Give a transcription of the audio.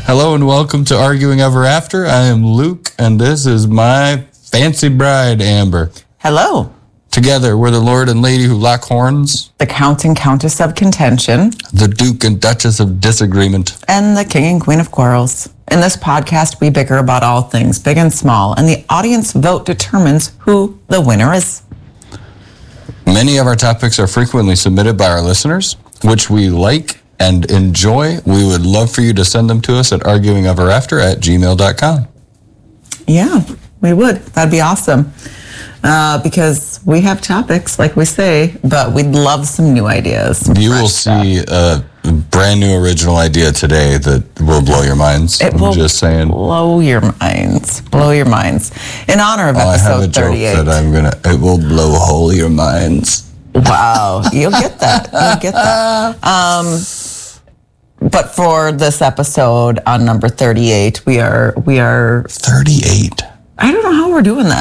Hello and welcome to Arguing Ever After. I am Luke, and this is my fancy bride, Amber. Hello. Together, we're the Lord and Lady who lock horns, The Count and Countess of Contention, the Duke and Duchess of Disagreement, and the King and Queen of Quarrels. In this podcast, we bicker about all things, big and small, and the audience vote determines who the winner is. Many of our topics are frequently submitted by our listeners, which we like and enjoy. We would love for you to send them to us at arguingeverafter@gmail.com. Yeah, we would. That'd be awesome. Because we have topics, like we say, but we'd love some new ideas. You will see a brand new original idea today that will blow your minds. I'm just saying. Blow your minds. Blow your minds. In honor of episode 38. I have a joke that it will blow hole your minds. Wow. You'll get that. You'll get that. But for this episode on number 38, we are 38. I don't know how we're doing that.